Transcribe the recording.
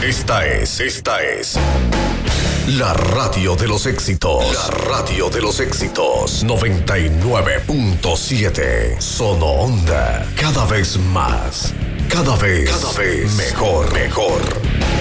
Esta es la radio de los éxitos. La radio de los éxitos. 99.7. Sono Onda. Cada vez más. Cada vez mejor.